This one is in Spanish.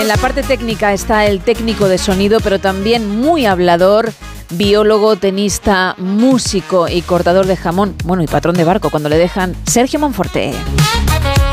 En la parte técnica está el técnico de sonido, pero también muy hablador, biólogo, tenista, músico y cortador de jamón, bueno, y patrón de barco cuando le dejan, Sergio Monforte.